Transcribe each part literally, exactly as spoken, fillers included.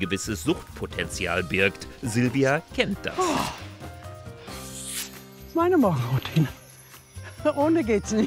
gewisses Suchtpotenzial birgt. Silvia kennt das. Oh. Meine Morgenroutine. Ohne geht's nicht.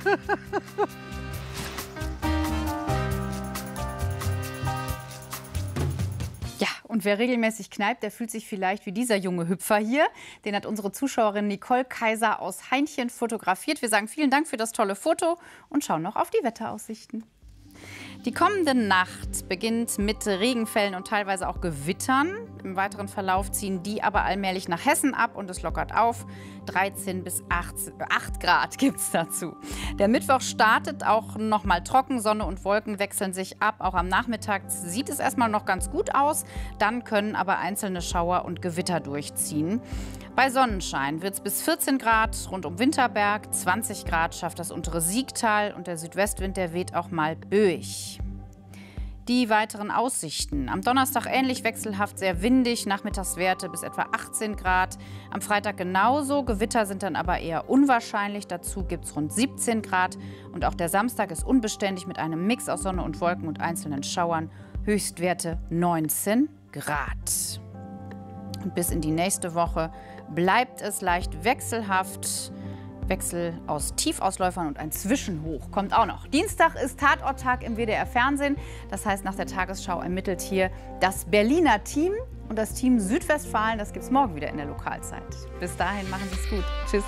Ja, und wer regelmäßig kneipt, der fühlt sich vielleicht wie dieser junge Hüpfer hier. Den hat unsere Zuschauerin Nicole Kaiser aus Hainchen fotografiert. Wir sagen vielen Dank für das tolle Foto und schauen noch auf die Wetteraussichten. Die kommende Nacht beginnt mit Regenfällen und teilweise auch Gewittern. Im weiteren Verlauf ziehen die aber allmählich nach Hessen ab und es lockert auf. dreizehn bis acht Grad gibt es dazu. Der Mittwoch startet auch noch mal trocken. Sonne und Wolken wechseln sich ab. Auch am Nachmittag sieht es erstmal noch ganz gut aus. Dann können aber einzelne Schauer und Gewitter durchziehen. Bei Sonnenschein wird es bis vierzehn Grad rund um Winterberg. zwanzig Grad schafft das untere Siegtal und der Südwestwind, der weht auch mal böig. Die weiteren Aussichten. Am Donnerstag ähnlich wechselhaft, sehr windig, Nachmittagswerte bis etwa achtzehn Grad. Am Freitag genauso, Gewitter sind dann aber eher unwahrscheinlich. Dazu gibt es rund siebzehn Grad. Und auch der Samstag ist unbeständig mit einem Mix aus Sonne und Wolken und einzelnen Schauern. Höchstwerte neunzehn Grad. Und bis in die nächste Woche bleibt es leicht wechselhaft. Wechsel aus Tiefausläufern und ein Zwischenhoch kommt auch noch. Dienstag ist Tatorttag im W D R-Fernsehen. Das heißt, nach der Tagesschau ermittelt hier das Berliner Team und das Team Südwestfalen. Das gibt es morgen wieder in der Lokalzeit. Bis dahin, machen Sie es gut. Tschüss.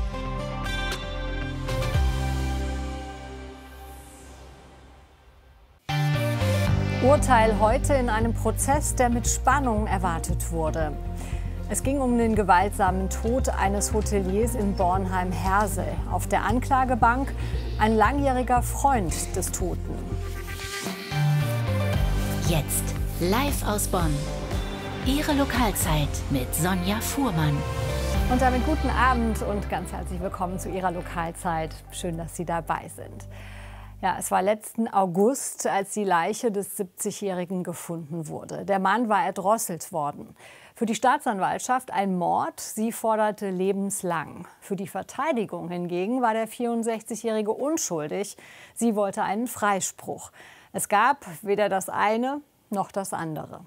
Urteil heute in einem Prozess, der mit Spannung erwartet wurde. Es ging um den gewaltsamen Tod eines Hoteliers in Bornheim-Hersel. Auf der Anklagebank ein langjähriger Freund des Toten. Jetzt live aus Bonn. Ihre Lokalzeit mit Sonja Fuhrmann. Und damit guten Abend und ganz herzlich willkommen zu Ihrer Lokalzeit. Schön, dass Sie dabei sind. Ja, es war letzten August, als die Leiche des siebzigjährigen gefunden wurde. Der Mann war erdrosselt worden. Für die Staatsanwaltschaft ein Mord. Sie forderte lebenslang. Für die Verteidigung hingegen war der vierundsechzigjährige unschuldig. Sie wollte einen Freispruch. Es gab weder das eine noch das andere.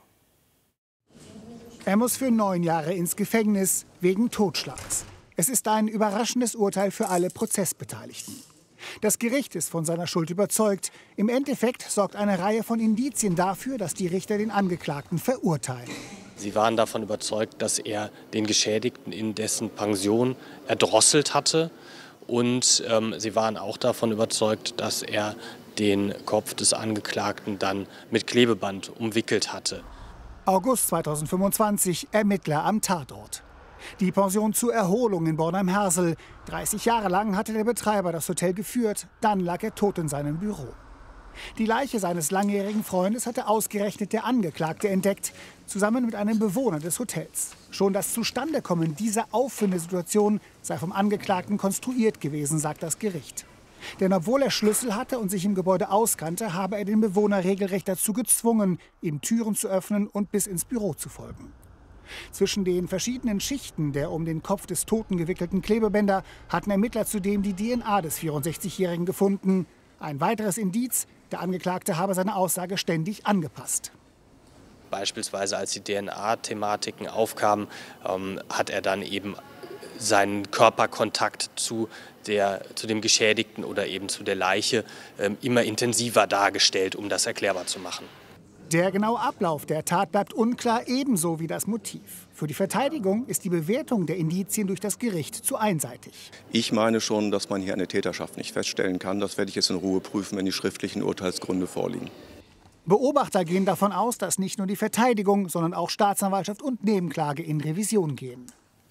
Er muss für neun Jahre ins Gefängnis wegen Totschlags. Es ist ein überraschendes Urteil für alle Prozessbeteiligten. Das Gericht ist von seiner Schuld überzeugt. Im Endeffekt sorgt eine Reihe von Indizien dafür, dass die Richter den Angeklagten verurteilen. Sie waren davon überzeugt, dass er den Geschädigten in dessen Pension erdrosselt hatte. Und ähm, sie waren auch davon überzeugt, dass er den Kopf des Angeklagten dann mit Klebeband umwickelt hatte. August zweitausendfünfundzwanzig, Ermittler am Tatort. Die Pension zur Erholung in Bornheim-Hersel. dreißig Jahre lang hatte der Betreiber das Hotel geführt. Dann lag er tot in seinem Büro. Die Leiche seines langjährigen Freundes hatte ausgerechnet der Angeklagte entdeckt, zusammen mit einem Bewohner des Hotels. Schon das Zustandekommen dieser Auffindesituation sei vom Angeklagten konstruiert gewesen, sagt das Gericht. Denn obwohl er Schlüssel hatte und sich im Gebäude auskannte, habe er den Bewohner regelrecht dazu gezwungen, ihm Türen zu öffnen und bis ins Büro zu folgen. Zwischen den verschiedenen Schichten der um den Kopf des Toten gewickelten Klebebänder hatten Ermittler zudem die D N A des vierundsechzigjährigen gefunden. Ein weiteres Indiz, der Angeklagte habe seine Aussage ständig angepasst. Beispielsweise als die D N A-Thematiken aufkamen, ähm, hat er dann eben seinen Körperkontakt zu, der, zu dem Geschädigten oder eben zu der Leiche ähm, immer intensiver dargestellt, um das erklärbar zu machen. Der genaue Ablauf der Tat bleibt unklar, ebenso wie das Motiv. Für die Verteidigung ist die Bewertung der Indizien durch das Gericht zu einseitig. Ich meine schon, dass man hier eine Täterschaft nicht feststellen kann. Das werde ich jetzt in Ruhe prüfen, wenn die schriftlichen Urteilsgründe vorliegen. Beobachter gehen davon aus, dass nicht nur die Verteidigung, sondern auch Staatsanwaltschaft und Nebenklage in Revision gehen.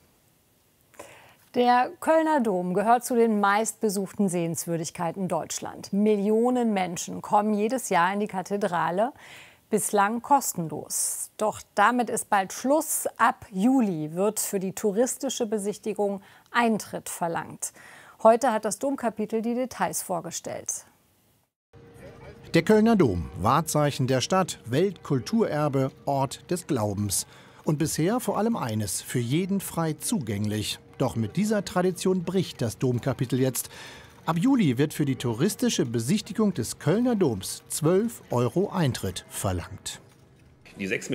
Der Kölner Dom gehört zu den meistbesuchten Sehenswürdigkeiten in Deutschland. Millionen Menschen kommen jedes Jahr in die Kathedrale. Bislang kostenlos. Doch damit ist bald Schluss. Ab Juli wird für die touristische Besichtigung Eintritt verlangt. Heute hat das Domkapitel die Details vorgestellt. Der Kölner Dom, Wahrzeichen der Stadt, Weltkulturerbe, Ort des Glaubens. Und bisher vor allem eines, für jeden frei zugänglich. Doch mit dieser Tradition bricht das Domkapitel jetzt. Ab Juli wird für die touristische Besichtigung des Kölner Doms zwölf Euro Eintritt verlangt. Die sechs